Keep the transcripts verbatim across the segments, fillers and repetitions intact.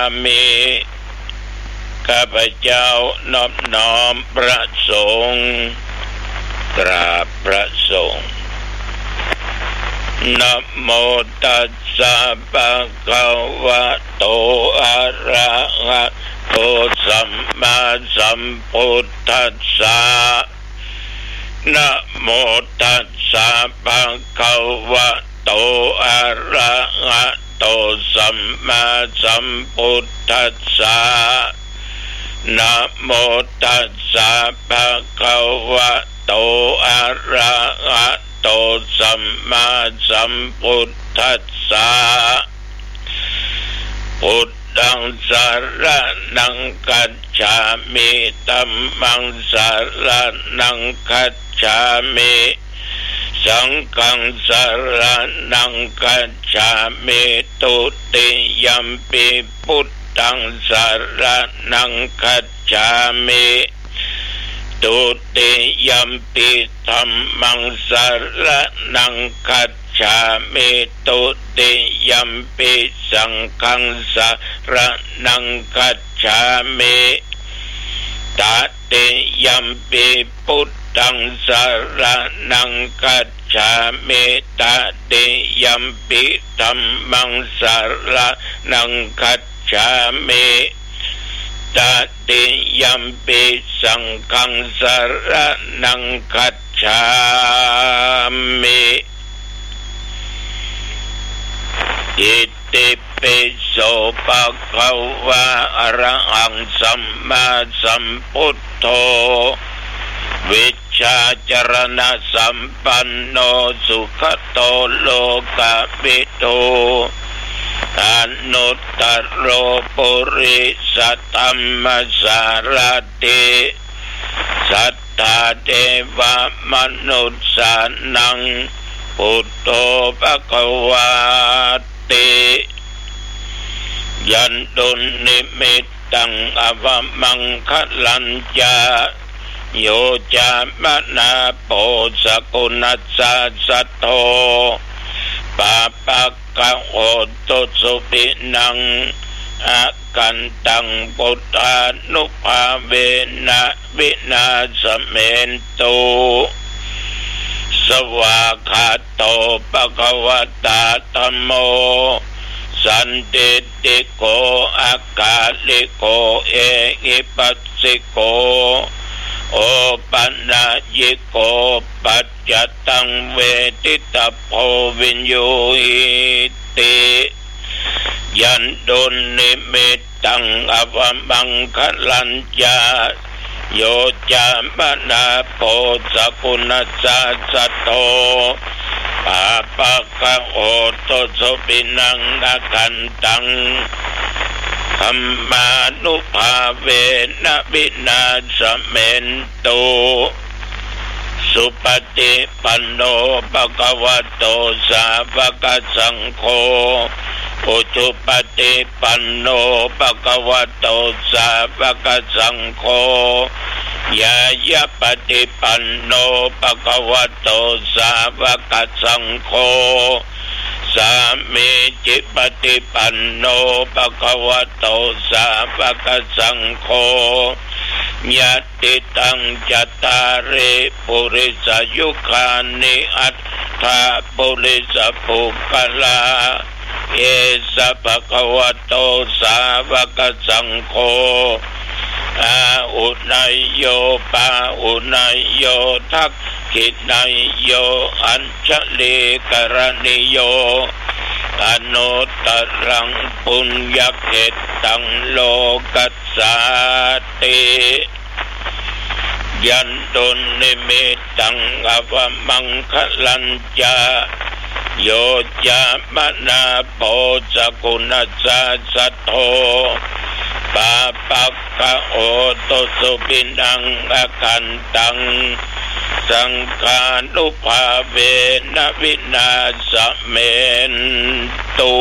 มิข้าพเจ้านอบน้อมพระสงฆ์กราบพระสงฆ์นะโมตัสสะภะคะวะโตอะระหะโตสัมมาสัมพุทธัสสะนะโมตัสสะภะคะวะโตอะระหะโตสัมมาสัมพุทธัสสะนะโมตัสสะภะคะวะโตอะระหะโตสัมมาสัมพุทธัสสะพุทธังสรณังคัจฉามิธัมมังสรณังคัจฉามิสังฆังสรณังคัจฉามิตุติยัมปิพุทธังสรณังคัจฉามิตุติยัมปิธัมมังสรณังคัจฉามิตุติยัมปิสังฆังสรณังคัจฉามิตติยัมปิพุทธังสรณังคัจฉามิตติยัมปิธัมมังสรณังคัจฉามิตติยัมปิสังฆังสรณังคัจฉามิอิติปิโสภะคะวะอะระหังสัมมาสัมพุทโธวิชชาจรณะสัมปันโนสุขโตโลกวิทูอนุตตโรปุริสธัมมสารติสัทธาเทวมนุสสานังพุทโธภควาติยันตุนิมิตตังอวมังคลัญจาโยจามนาโปสกุณัสสะสัทโธปาปะกะโหตุสุปินังอากันตังปุตตานุภาเวนะวินาสเมนตุสวากขาโตภควตาธัมโมสันติติโกอากาลิโกเอหิปัสสิโกโอปัญญิโกปัจจตังเวทิตาโพวิญโยหิติยันตุนิมิตตังอวมังคลัญจาโยจามนาโปสกุณัสสะสัทโธปาปะกะโหตุสุปินังอากันตังธัมมานุภาเวนะวินาสเมนตุสุปฏิปันโนภควโตสาวกสังโฆอุชุปฏิปันโนภควโตสาวกสังโฆยายะปฏิปันโนภควโตสาวกสังโฆสามีจิปฏิปันโนภควโตสาวกสังโฆญาติตังจัตตาริปุริสยุคานิอัตถาปุริสปุกลาเอสะภควโตสาวกสังโฆอาอุนายโยปาอุนายโยทักขินายโยอัญชลีกรณิโยอนุตตรังปุญญเกตังโลกัสสาติยันตุนิมิตตังอวมังคลัญจาโยจามนาโปสกุณัสสะสัทโธปาปะกะโหตุสุปินังอากันตังสังฆานุภาเวนะวินาสเมนตุ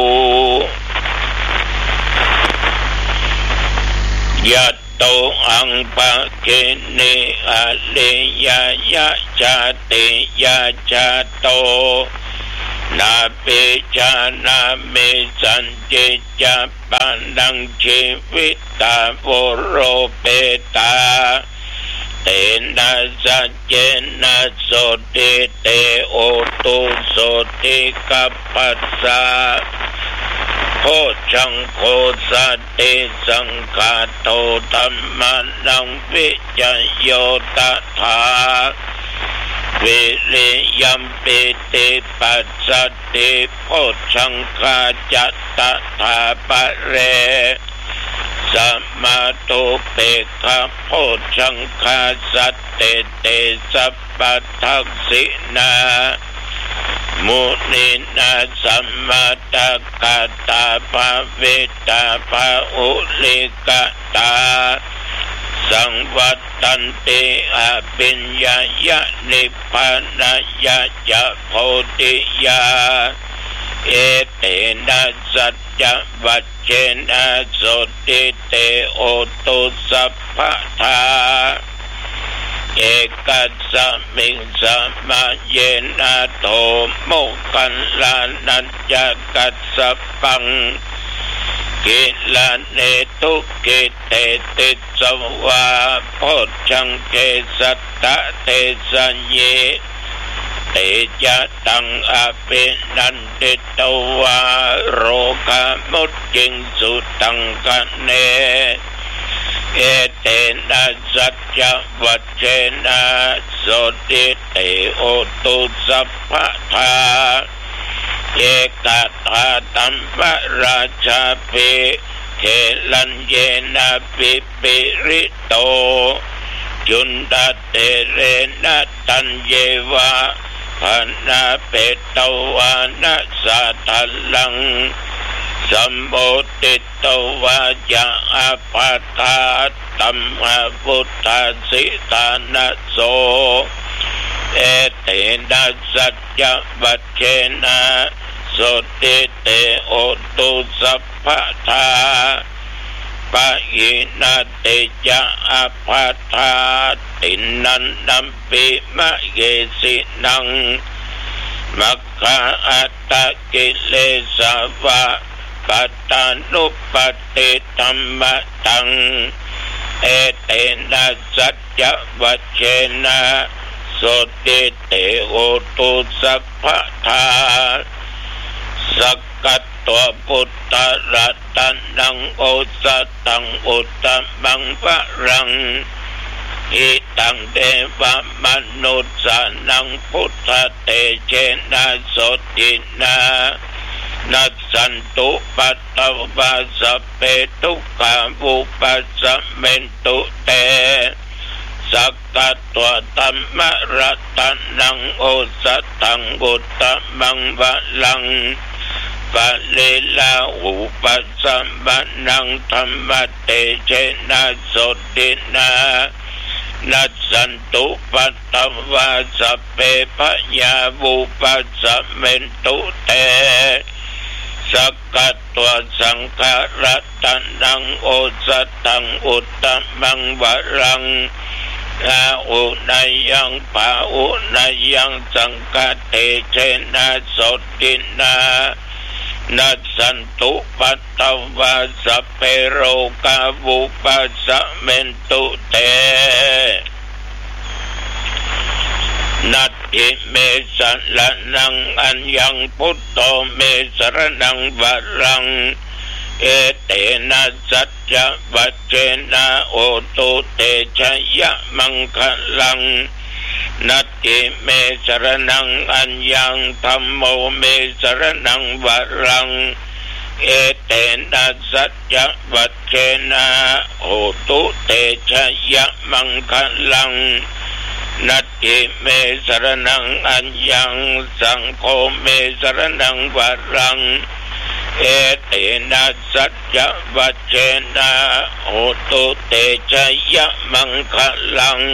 ยัตโตอังปะเกเนอะเลยะยะจาติยะจาโตนาปิจานามิสันจิจาปันดังชีวิตาโวโรเปตาเตนะสัจเจนะโสติเตโอตุโสติกัปปัสสะโพชังโคสัตติสังฆาโตธัมมานังวิจโยตถาวิริยัมปิติปัสสติโพชังคาจัตตถาปะเรสัมมาตุเปกขะโพชังคาสัตเตเตสัพพทักษินามุนินาสัมมาตกาตาภาเวตาภาอุลิกตาสังวัตตันติอาปิญญายะนิพพานายะจะโพธิยาเอเตนะสัจจะวัจเจนะโสติเตโอตุสัพพะทาเอกัสสมิงสัมมาเยนะโตโมคันลานัญจกัสสปังกิลาเนตุกิเตติสวาโพชังเกสัตตะเทสัญเยเตจะตังอภินันติตวาโรคามุตจิงสุตังกันเนเอเตนะสัจจะวัจเจนะโสติเตโอตุสัพพะทาเอกตาตัมปะราชาภิเขลัญเยนะปิปิริโตจุนดาเตเรนะตัญเยวะภานาเปตวานะสัทธัลลังสัมโพธิตวาจะอาปาทาตัมมะพุทธสิทานะโสเอเตนะสัจจะวัจเจนะโสติเตโอตุสัพพะทาปะยินาเตจะอาปาทาตินันนัมปิมะเยสินังมัคคะอัตตกิเลสวะปัตตานุปติธัมมะตังเอเตนะสัจจะวัจเจนะโสติเตโอตุสัพพะทาสักกัตตัวพุทธรัตนังโอสตังอุตตมังวะรังอิตังเทวมนุสสานังพุทธเตเจนะโสตินานัสสันตุปัตตวาสเปทุกขาวุปัสสะเมนตุเตสักกัตตัวธัมมะรัตนังโอสตังอุตตมังวะลังปะเลลาอุปัสสะมะนังธัมมะเตเจนะโสตินานัสสันตุปัตตวาสเปพยาวุปัสสะเมนตุเตสักกัตตัวสังฆรัตนังโอสตังอุตตมังวะรังอาอุนายังปะอุนายังสังฆเตเจนะโสตินานัสสันตุปัตตวาสเปโรกาวุปัสสะเมนตุเตนัตถิเมสัลนังอัญญังพุทโธเมสรนังวะรังเอเตนะสัจจะวัจเจนะโอตุเตชะยะมังคลังนัตถิเมสรนังอัญญังธัมโมเมสรนังวะรังเอเตนะสัจจะวัจเจนะโอตุเตชะยะมังคลังนัตถิเมสรนังอัญญังสังโฆเมสรนังวะรังเอเตนะสัจจะวัจเจนะโอตุเตชะยะมังคลัง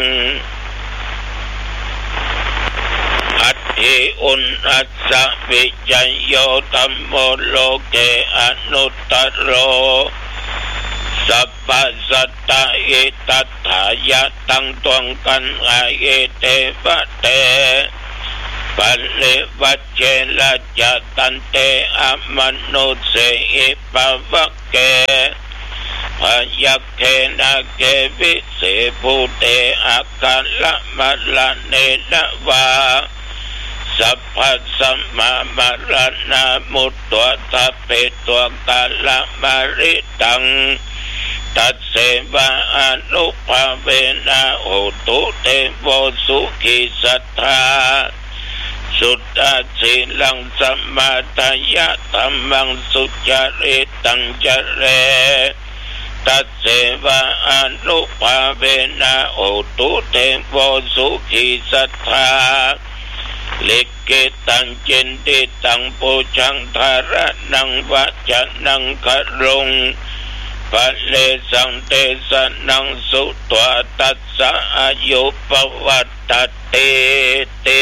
อัตถิอุณอัสสะวิจโยธัมโมโลเกอนุตตโรสัพพสัตตะเอตัตถายะตังตวงกันอาเอเตวะเตปัลเลวัจเจละจัตันเตอมนุเสอิปวะเกพยัคเขนะเกวิเสภูเตอาคัลละมะละเนนะวาสัพพสัมมามรณะมุตตัวทัพเปตัวกาลมาริตังตัสเสวะอนุภาเวนะโหตุเตโวสุขิสัทธาสุตตะสีลังสัมมาทายะธัมมังสุจริตังจเรตัสเสวะอนุภาเวนะโหตุเตโวสุขิสัทธาลิกิตังจินติตังปูชังธาระนังวัจนังครุงปัลเลสังเตสนังสุตวตัสสะอายุปวัตตเตเต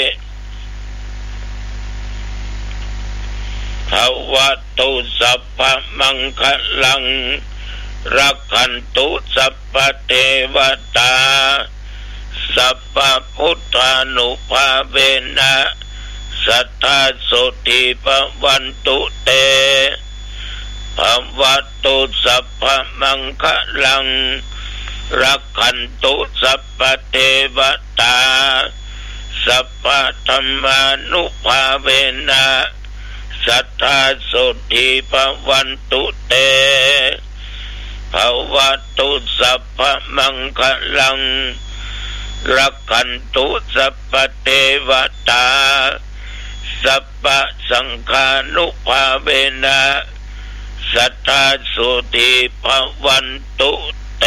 ภวัตุสัพพมังคลังรักขันตุสัพพเทวตาสัพพพุทธานุภาเวนะสัทธาโสติภวันตุเตภวัตุสัพพมังคลังรักขันตุสัพพเทวตาสัพพธรรมานุภาเวนะสัทธาโสติภวันตุเตภวัตุสัพพมังคลังรักขันตุสัพพเทวตาสัพพสังฆานุภาเวนะสัทธาโสติภวันตุเต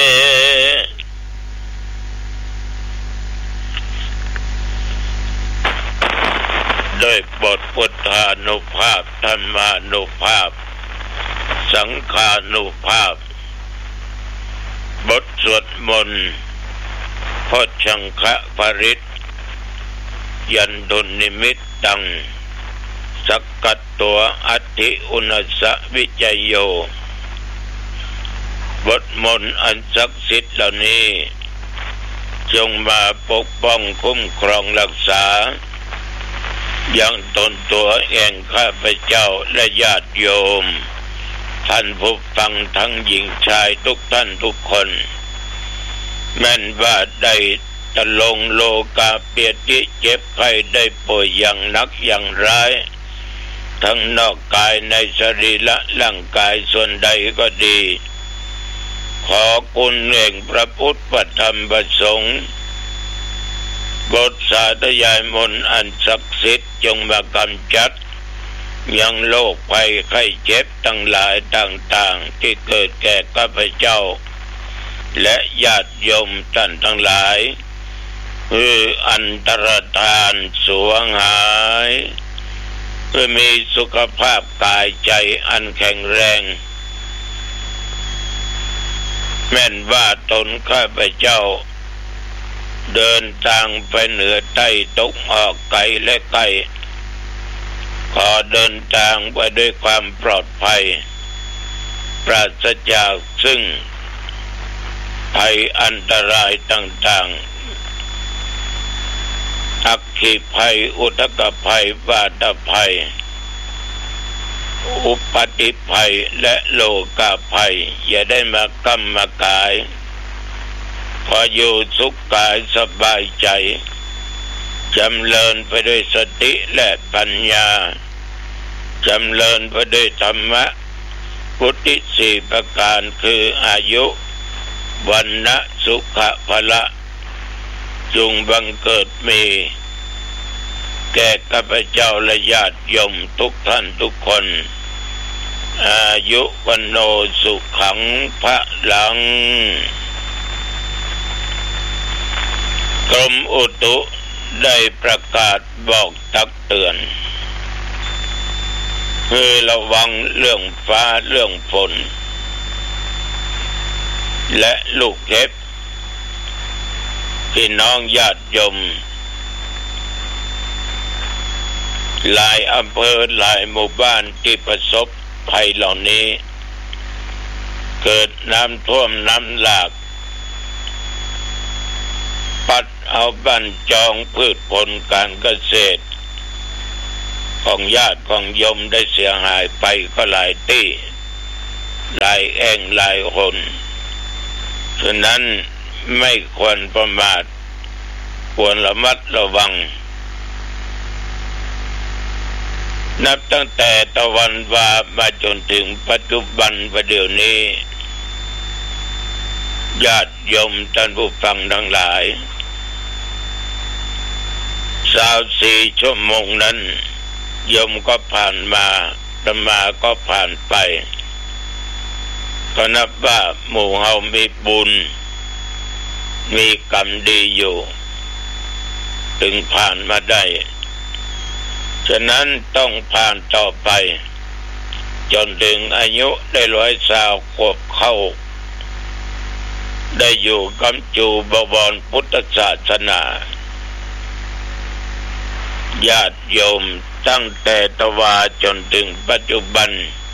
โดยบทพุทธานุภาพธรรมานุภาพสังฆานุภาพบทสวดมนต์พระชังคะปริตยันดุนิมิตตังสักกัตตัวอัตถิอุณสะวิจโยบทมนต์อันศักดิ์สิทธิ์เหล่านี้จงมาปกป้องคุ้มครองรักษายังตนตัวแห่งข้าพเจ้าและญาติโยมท่านผู้ฟังทั้งหญิงชายทุกท่านทุกคนแม้นว่าได้ตะลงโลกาเปียติเจ็บไข้ได้ป่วยอย่างหนักอย่างร้ายทั้งนอกกายในสรีระร่างกายส่วนใดก็ดีขอคุณแห่งพระพุทธพระธรรมพระสงฆ์บทสาธยายมนต์อันศักดิ์สิทธิ์จงมากำจัดยังโรคภัยไข้เจ็บทั้งหลายต่างๆที่เกิดแก่ข้าพเจ้าและญาติโยมท่านทั้งหลายคืออันตรธานสวงหายเพื่อมีสุขภาพกายใจอันแข็งแรงแม้นว่าตนข้าพเจ้าเดินทางไปเหนือใต้ตกออกไกลและไกลขอเดินทางไปด้วยความปลอดภัยปราศจากซึ่งภัยอันตรายต่างๆอัคคีภัยอุทกภัยบาตภัยอุปติภัยและโลกาภัยอย่าได้มากำมากายพออยู่สุขกายสบายใจจำเริญไปด้วยสติและปัญญาจำเริญไปด้วยธรรมะพุทธิสี่ประการคืออายุวันนะสุขะพละจงบังเกิดมีแก่ข้าพเจ้าและญาติโยมทุกท่านทุกคนอายุวันโนสุขังพระลังกรมอุตุได้ประกาศบอกตักเตือนคือระวังเรื่องฟ้าเรื่องฝนและลูกเห็บพี่น้องญาติโยมหลายอำเภอหลายหมู่บ้านที่ประสบภัยเหล่านี้เกิดน้ำท่วมน้ำหลากปัดเอาบั้นจองพืชผลการเกษตรของญาติของโยมได้เสียหายไปก็หลายที่หลายแห่งหลายหนฉะนั้นไม่ควรประมาทควรระมัดระวังนับตั้งแต่ตะวันวามาจนถึงปัจจุบันประเดี๋ยวนี้ญาติโยมท่านผู้ฟังทั้งหลายสาวสี่ชั่วโมงนั้นโยมก็ผ่านมาธรรมาก็ผ่านไปก็นับว่าหมู่เฮามีบุญมีกรรมดีอยู่ถึงผ่านมาได้ฉะนั้นต้องผ่านต่อไปจนถึงอายุได้ร้อยสาวขวบเข้าได้อยู่กำจูบวรพุทธศาสนาญาติโยมตั้งแต่ตะวาจนถึงปัจจุบัน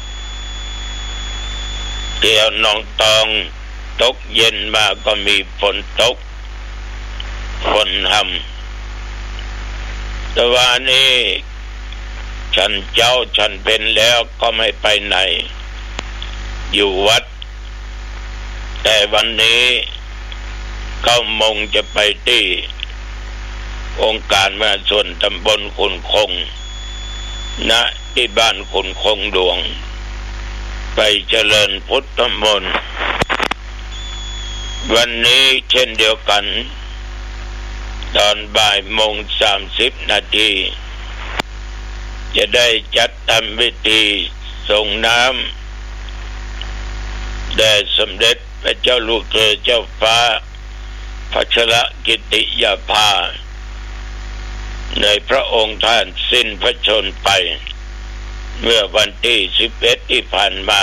เที่ยวหนองตองตกเย็นมาก็มีฝนตกฝนหำตะวานี้ฉันเจ้าฉันเป็นแล้วก็ไม่ไปไหนอยู่วัดแต่วันนี้เข้ามงจะไปที่องค์การมหาส่วนตำบลขุนคงณที่บ้านขุนคงหลวงไปเจริญพุทธมนต์วันนี้เช่นเดียวกันตอนบ่ายโมงสามสิบนาทีจะได้จัดทำพิธีส่งน้ำแด่สมเด็จพระเจ้าลูกเธอเจ้าฟ้าพัชรกิติยาภาในพระองค์ท่านสิ้นพระชนม์ไปเมื่อวันที่สิบเอ็ดที่ผ่านมา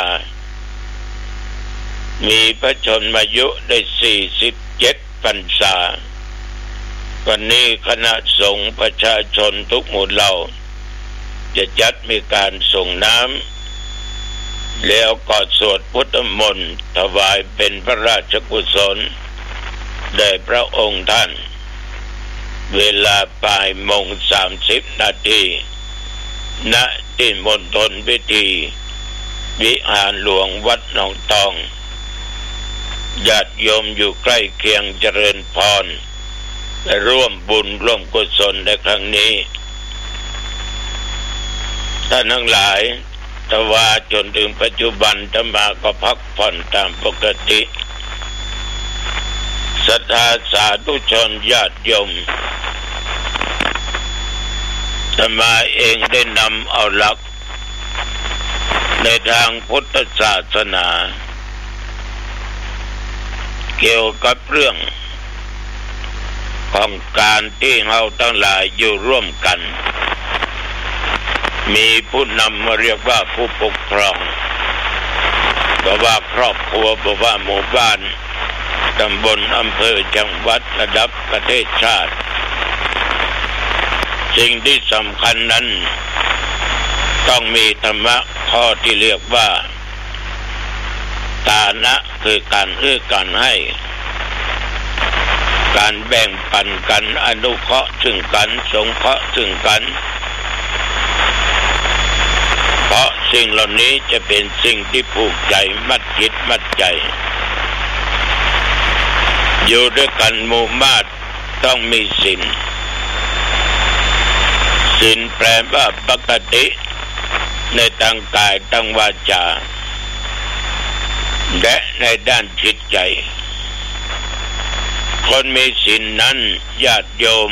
มีพระชนมายุได้สี่สิบเจ็ดพรรษาวันนี้คณะสงฆ์ประชาชนทุกหมู่เหล่าจะจัดมีการส่งน้ำแล้วก็สวดพุทธมนต์ถวายเป็นพระราชกุศลแด่พระองค์ท่านเวลาบ่ายโมงสามสิบนาทีณที่มณฑลพิธีวิหารหลวงวัดหนองตองญาติโยมอยู่ใกล้เคียงเจริญพรและร่วมบุญร่วมกุศลในครั้งนี้ท่านทั้งหลายแต่ว่าจนถึงปัจจุบันธรรมาก็พักผ่อนตามปกติศรัทธาสาธุชนญาติโยมธรรมาเองได้นำเอาหลักในทางพุทธศาสนาเกี่ยวกับเรื่องของการที่เราทั้งหลายอยู่ร่วมกันมีผู้นำมาเรียกว่าผู้ปกครองบอกว่าครอบครัวบอกว่าหมู่บ้านตำบลอำเภอจังหวัดระดับประเทศชาติสิ่งที่สำคัญนั้นต้องมีธรรมะข้อที่เรียกว่าทานะคือการเอื้อการให้การแบ่งปันกันอนุเคราะห์ซึ่งกันสงเคราะห์ซึ่งกันเพราะสิ่งเหล่านี้จะเป็นสิ่งที่ผูกใจมัดจิตมัดใจอยู่ด้วยกันหมู่มากต้องมีศีลศีลแปลว่าปกติในทางกายทางวาจาและในด้านจิตใจคนมีศีลนั้นญาติโยม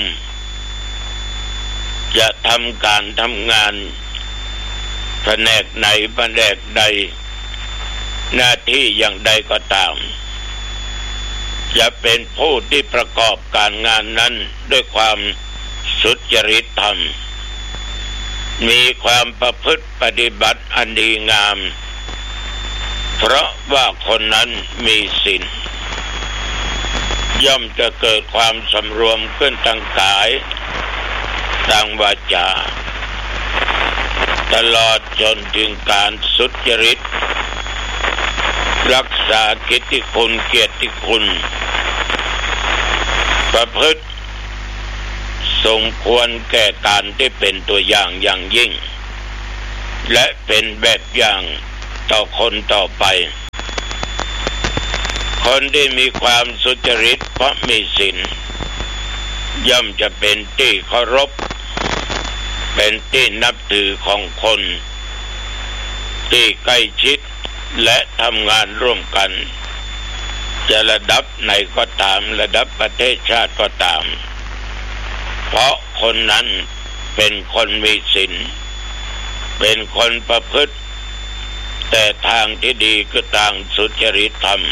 จะทำการทำงานแผนกไหนแผนกใดหน้าที่อย่างใดก็ตามจะเป็นผู้ที่ประกอบการงานนั้นด้วยความสุจริตธรรมมีความประพฤติปฏิบัติอันดีงามเพราะว่าคนนั้นมีศีลย่อมจะเกิดความสำรวมขึ้นทางกายทางวาจาตลอดจนถึงการสุจริตรักษากิตติคุณเกียรติคุณประพฤติสมควรแก่การที่เป็นตัวอย่างอย่างยิ่งและเป็นแบบอย่างต่อคนต่อไปคนที่มีความสุจริตเพราะมีศีลย่อมจะเป็นที่เคารพเป็นที่นับถือของคนที่ใกล้ชิดและทำงานร่วมกันจะระดับไหนก็ตามระดับประเทศชาติก็ตามเพราะคนนั้นเป็นคนมีศีลเป็นคนประพฤติแต่ทางที่ดีคือทางสุจริตธรรม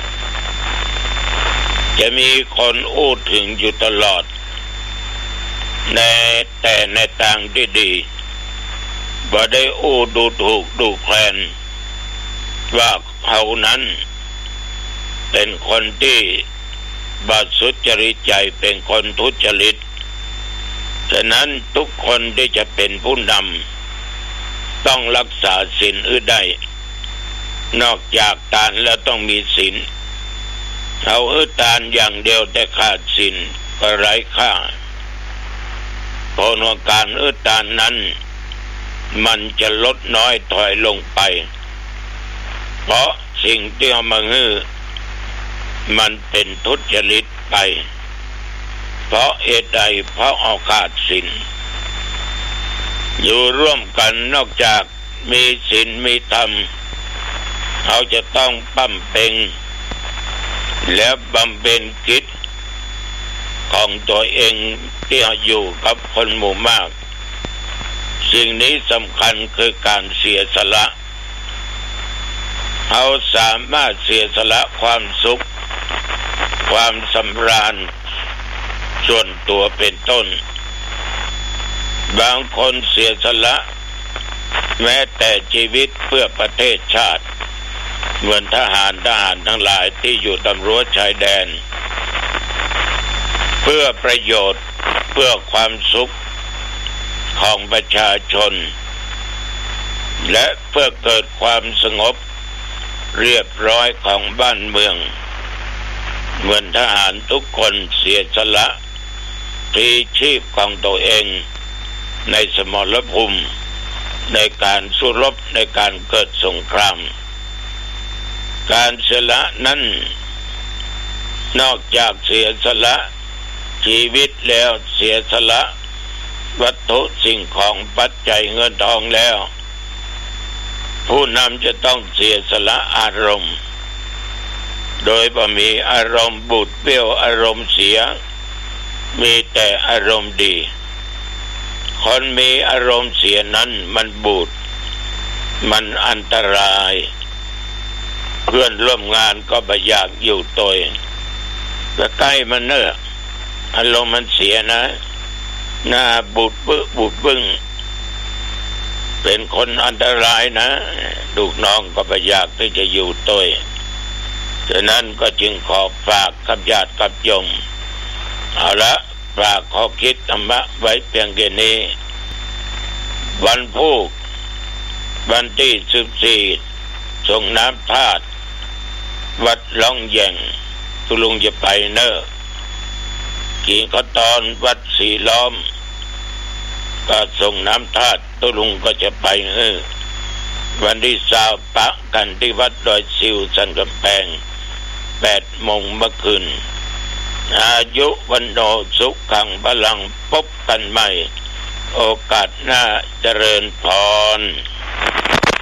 จะมีคนอู้ถึงอยู่ตลอดในแต่ในทางที่ดีบ่ได้อู้ดูถูกดูแคลนว่าเขานั้นเป็นคนที่บาสุจริตใจเป็นคนทุจริตฉะนั้นทุกคนที่จะเป็นผู้นำต้องรักษาศีลอื่นใดนอกจากทานแล้วต้องมีศีลเอาอือทานอย่างเดียวแต่ขาดศีลก็ไร้ค่าผลของการอือทานนั้นมันจะลดน้อยถอยลงไปเพราะสิ่งที่เอามาฮื้อมันเป็นทุจริตไปเพราะเหตุใดเพราะเอาขาดศีลอยู่ร่วมกันนอกจากมีศีลมีธรรมเขาจะต้องปั้มเพ็งและบำเพ็ญกิจของตัวเองที่อยู่กับคนหมู่มากสิ่งนี้สำคัญคือการเสียสละเขาสามารถเสียสละความสุขความสำราญส่วนตัวเป็นต้นบางคนเสียสละแม้แต่ชีวิตเพื่อประเทศชาติเหมือนทหารทหารทั้งหลายที่อยู่ตามรั้วชายแดนเพื่อประโยชน์เพื่อความสุขของประชาชนและเพื่อเกิดความสงบเรียบร้อยของบ้านเมืองเหมือนทหารทุกคนเสียสละที่ชีพของตัวเองในสมรภูมิในการสู้รบในการเกิดสงครามการเสียสละนั้นนอกจากเสียสละชีวิตแล้วเสียสละวัตถุสิ่งของปัจจัยเงินทองแล้วผู้นำจะต้องเสียสละอารมณ์โดยบ่มีอารมณ์บูดเบี้ยวอารมณ์เสียมีแต่อารมณ์ดีคนมีอารมณ์เสียนั้นมันบูดมันอันตรายเพื่อนร่วมงานก็บ่อยากอยู่ตัวแต่ใกล้มันเนอะอารมณ์มันเสียนะหน้าบูดบึ้บูดบึ้งเป็นคนอันตรายนะลูกน้องก็บ่อยากที่จะอยู่ตัวฉะนั้นก็จึงขอฝากกับญาติกับโยมเอาละฝากข้อคิดธรรมะไว้เพียงแค่นี้วันพุธวันที่สิบสี่ส่งน้ำธาตุวัดล่องแยงตุลุงจะไปเนอะกี่ก็ตอนวัดสีล้อมก็ส่งน้ำธาตุตุลุงก็จะไปเออวันที่สาวปะกันที่วัดดอยซิวสันกำแพงแปดโมงเมื่อคืนอายุวันโนสุขังพลังพบกันใหม่โอกาสหน้าเจริญพร